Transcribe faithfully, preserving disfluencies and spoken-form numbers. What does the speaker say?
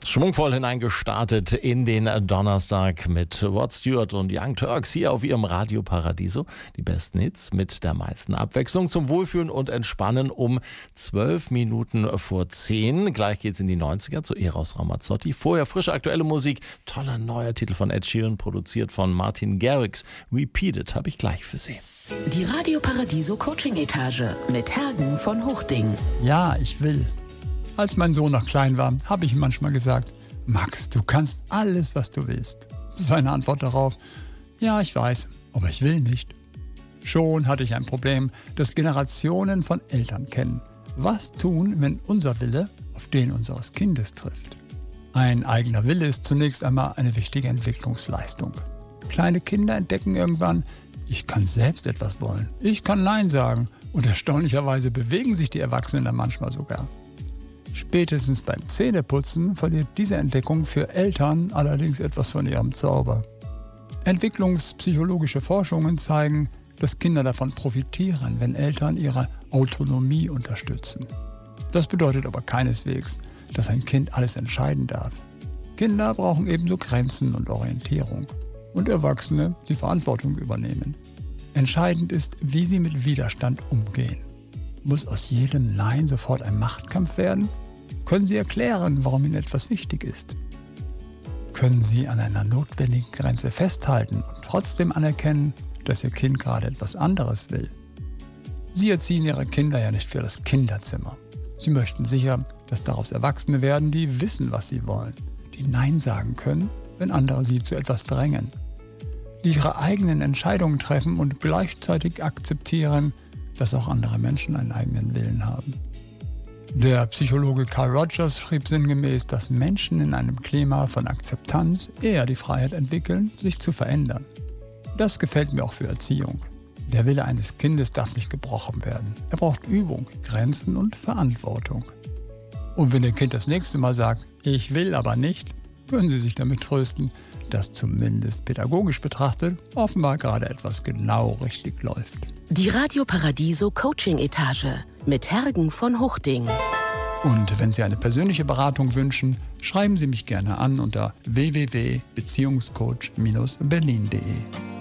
Schwungvoll hineingestartet in den Donnerstag mit Rod Stewart und Young Turks hier auf ihrem Radio Paradiso. Die besten Hits mit der meisten Abwechslung zum Wohlfühlen und Entspannen um zwölf Minuten vor zehn. Gleich geht's in die neunziger zu Eros Ramazzotti. Vorher frische aktuelle Musik, toller neuer Titel von Ed Sheeran, produziert von Martin Garrix. Repeated habe ich gleich für Sie. Die Radio Paradiso Coaching Etage mit Hergen von Hochding. Ja, ich will. Als mein Sohn noch klein war, habe ich ihm manchmal gesagt: Max, du kannst alles, was du willst. Seine Antwort darauf: Ja, ich weiß, aber ich will nicht. Schon hatte ich ein Problem, das Generationen von Eltern kennen. Was tun, wenn unser Wille auf den unseres Kindes trifft? Ein eigener Wille ist zunächst einmal eine wichtige Entwicklungsleistung. Kleine Kinder entdecken irgendwann: Ich kann selbst etwas wollen. Ich kann Nein sagen. Und erstaunlicherweise bewegen sich die Erwachsenen dann manchmal sogar. Spätestens beim Zähneputzen verliert diese Entdeckung für Eltern allerdings etwas von ihrem Zauber. Entwicklungspsychologische Forschungen zeigen, dass Kinder davon profitieren, wenn Eltern ihre Autonomie unterstützen. Das bedeutet aber keineswegs, dass ein Kind alles entscheiden darf. Kinder brauchen ebenso Grenzen und Orientierung. Und Erwachsene die Verantwortung übernehmen. Entscheidend ist, wie sie mit Widerstand umgehen. Muss aus jedem Nein sofort ein Machtkampf werden? Können Sie erklären, warum Ihnen etwas wichtig ist? Können Sie an einer notwendigen Grenze festhalten und trotzdem anerkennen, dass Ihr Kind gerade etwas anderes will? Sie erziehen Ihre Kinder ja nicht für das Kinderzimmer. Sie möchten sicher, dass daraus Erwachsene werden, die wissen, was sie wollen, die Nein sagen können, wenn andere sie zu etwas drängen, die ihre eigenen Entscheidungen treffen und gleichzeitig akzeptieren, dass auch andere Menschen einen eigenen Willen haben. Der Psychologe Carl Rogers schrieb sinngemäß, dass Menschen in einem Klima von Akzeptanz eher die Freiheit entwickeln, sich zu verändern. Das gefällt mir auch für Erziehung. Der Wille eines Kindes darf nicht gebrochen werden. Er braucht Übung, Grenzen und Verantwortung. Und wenn Ihr Kind das nächste Mal sagt: Ich will aber nicht, können Sie sich damit trösten, dass zumindest pädagogisch betrachtet offenbar gerade etwas genau richtig läuft. Die Radio Paradiso Coaching Etage mit Hergen von Hochding. Und wenn Sie eine persönliche Beratung wünschen, schreiben Sie mich gerne an unter w w w punkt beziehungscoach Bindestrich berlin punkt de.